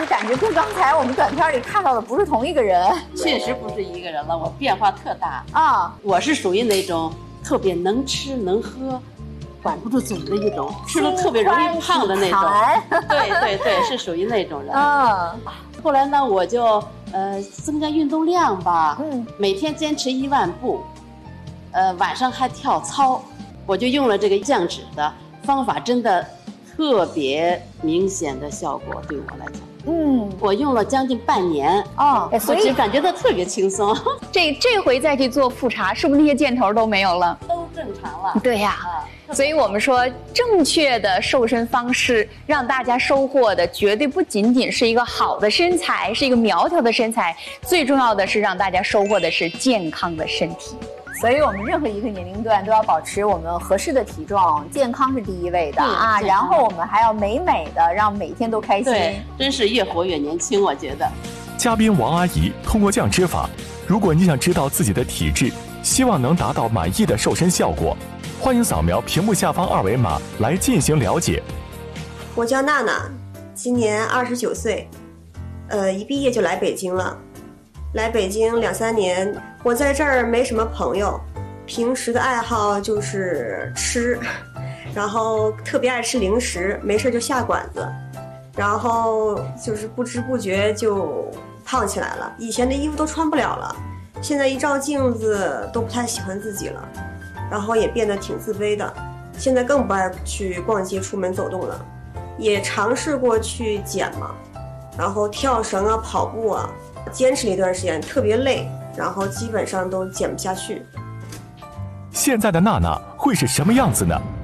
就感觉跟刚才我们短片里看到的不是同一个人。 确实不是一个人了，我变化特大啊！ 我是属于那种特别能吃能喝，管不住嘴的一种，吃了特别容易胖的那种。对，是属于那种人。后来呢，我就增加运动量吧，每天坚持1万步，晚上还跳操，我就用了这个降脂的方法，真的特别明显的效果对我来讲。我用了将近半年所以感觉到特别轻松。 这回再去做复查，是不是那些箭头都没有了？ 都正常了。 对呀。所以我们说，正确的瘦身方式让大家收获的绝对不仅仅是一个好的身材，是一个苗条的身材，最重要的是让大家收获的是健康的身体。 所以我们任何一个年龄段都要保持我们合适的体重，健康是第一位的啊。然后我们还要美美的，让每天都开心。 对，真是越活越年轻，我觉得。 嘉宾王阿姨通过降脂法，如果你想知道自己的体质，希望能达到满意的瘦身效果，欢迎扫描屏幕下方2维码来进行了解。 我叫娜娜，今年29岁，一毕业就来北京了。来北京2、3年，我在这儿没什么朋友，平时的爱好就是吃，然后特别爱吃零食，没事就下馆子，然后就是不知不觉就胖起来了。以前的衣服都穿不了了，现在一照镜子都不太喜欢自己了，然后也变得挺自卑的。现在更不爱去逛街、出门走动了，也尝试过去减嘛，然后跳绳啊、跑步啊。坚持了一段时间，特别累，然后基本上都减不下去。 现在的娜娜会是什么样子呢？